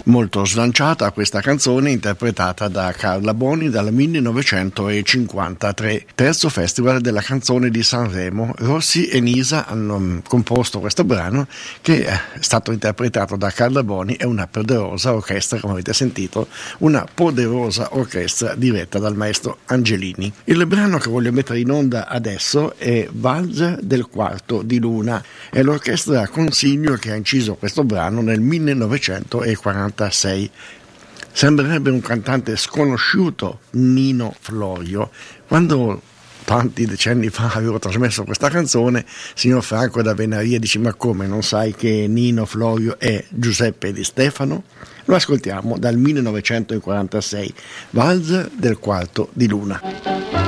Molto slanciata questa canzone, interpretata da Carla Boni dal 1953, terzo festival della canzone di Sanremo. Rossi e Nisa hanno composto questo brano che è stato interpretato da Carla Boni e una poderosa orchestra, come avete sentito, una poderosa orchestra diretta dal maestro Angelini. Il brano che voglio mettere in onda adesso è Valzer del quarto di luna, è l'orchestra Consiglio che ha inciso questo brano nel 1946. Sembrerebbe un cantante sconosciuto, Nino Florio. Quando tanti decenni fa avevo trasmesso questa canzone, signor Franco da Venaria dice: ma come, non sai che Nino Florio è Giuseppe Di Stefano? Lo ascoltiamo dal 1946, Valzer del quarto di luna.